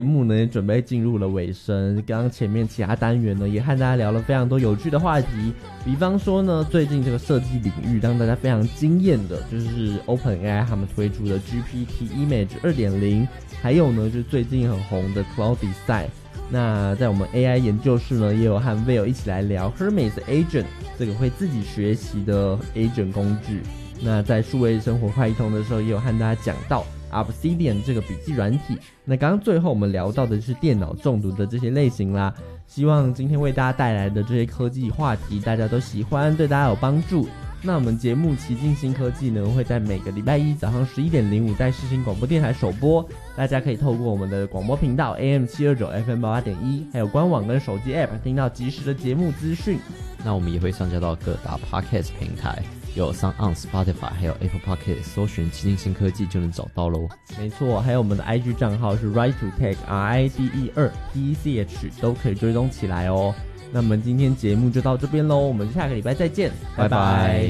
节目呢也准备进入了尾声，刚刚前面其他单元呢也和大家聊了非常多有趣的话题，比方说呢最近这个设计领域让大家非常惊艳的就是 OpenAI 他们推出的 GPT Image 2.0， 还有呢就是最近很红的 Cloud Design。那在我们 AI 研究室呢也有和 Will 一起来聊 Hermes Agent 这个会自己学习的 Agent 工具。那在数位生活快一通的时候也有和大家讲到Obsidian 这个笔记软体。那刚刚最后我们聊到的是电脑中毒的这些类型啦，希望今天为大家带来的这些科技话题大家都喜欢，对大家有帮助。那我们节目奇境新科技呢会在每个礼拜一早上11:05在世新广播电台首播，大家可以透过我们的广播频道 AM729 FM88.1 还有官网跟手机 App 听到即时的节目资讯。 那我们也会上架到各大 Podcast 平台，有 SoundOn、Spotify 还有 Apple Podcast， 搜寻奇境新科技就能找到咯。 没错，还有我们的 IG 账号是 Right2Tech RIDE2TECH 都可以追踪起来哦。那我们今天节目就到这边咯，我们下个礼拜再见，拜拜。